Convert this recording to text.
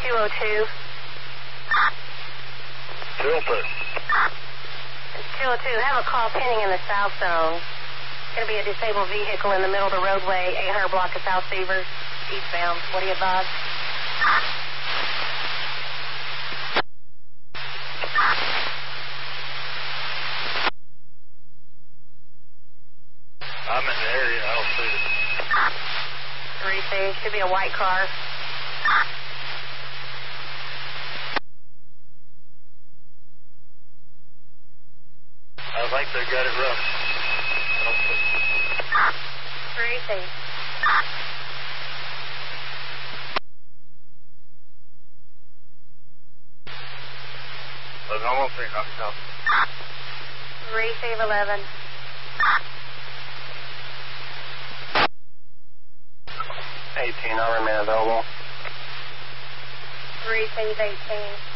202. 202. It's 202. Have a call pending in the south zone. Going to be a disabled vehicle in the middle of the roadway, 800 block of South Beavers, eastbound. What do you advise? I'm in the area. I don't see it. 3C. Should be a white car. I think they got it running. I don't see it. 3C. But I won't think I'm coming. Receive 11. 18, I'll remain available. Receive 18.